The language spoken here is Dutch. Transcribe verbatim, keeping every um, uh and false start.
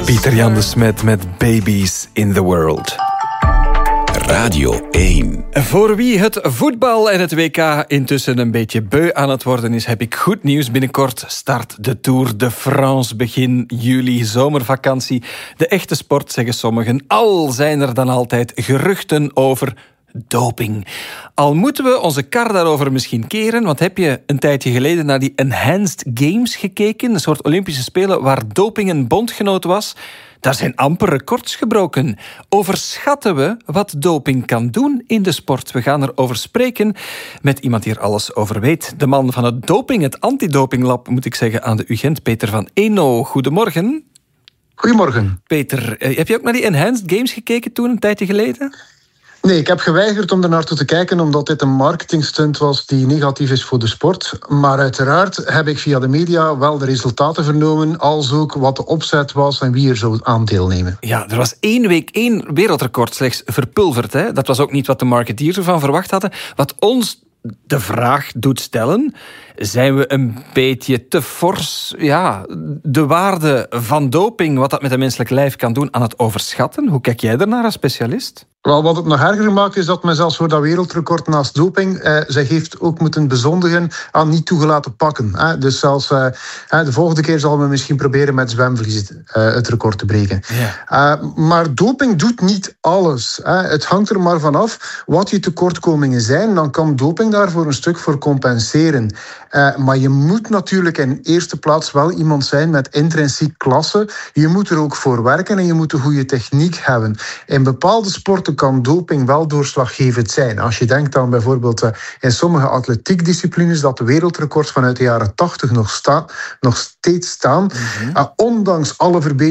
Pieter Jan de Smet met Babies in the World. Radio één. Voor wie het voetbal en het W K intussen een beetje beu aan het worden is, heb ik goed nieuws. Binnenkort start de Tour de France. Begin juli, zomervakantie. De echte sport, zeggen sommigen. Al zijn er dan altijd geruchten over doping. Al moeten we onze kar daarover misschien keren, want heb je een tijdje geleden naar die Enhanced Games gekeken, een soort Olympische Spelen waar doping een bondgenoot was? Daar zijn amper records gebroken. Overschatten we wat doping kan doen in de sport? We gaan erover spreken met iemand die er alles over weet. De man van het doping, het antidopinglab, moet ik zeggen, aan de U Gent, Peter van Eno. Goedemorgen. Goedemorgen. Peter, heb je ook naar die Enhanced Games gekeken toen, een tijdje geleden? Nee, ik heb geweigerd om er naartoe te kijken omdat dit een marketingstunt was die negatief is voor de sport. Maar uiteraard heb ik via de media wel de resultaten vernomen, als ook wat de opzet was en wie er zou aan deelnemen. Ja, er was één week één wereldrecord slechts verpulverd. Hè? Dat was ook niet wat de marketeers ervan verwacht hadden. Wat ons de vraag doet stellen, zijn we een beetje te fors, ja, de waarde van doping, wat dat met een menselijk lijf kan doen, aan het overschatten? Hoe kijk jij ernaar als specialist? Wel, wat het nog erger maakt is dat men zelfs voor dat wereldrecord naast doping eh, zich heeft ook moeten bezondigen aan niet toegelaten pakken. Eh. Dus zelfs eh, de volgende keer zal men misschien proberen met zwemvlies eh, het record te breken. Ja. Uh, maar doping doet niet alles. Eh. Het hangt er maar vanaf wat je tekortkomingen zijn. Dan kan doping daarvoor een stuk voor compenseren. Uh, maar je moet natuurlijk in eerste plaats wel iemand zijn met intrinsiek klasse. Je moet er ook voor werken en je moet een goede techniek hebben. In bepaalde sporten kan doping wel doorslaggevend zijn. Als je denkt aan bijvoorbeeld uh, in sommige atletiekdisciplines dat de wereldrecords vanuit de jaren tachtig nog, sta- nog steeds staan. Mm-hmm. Uh, ondanks alle verbeteringen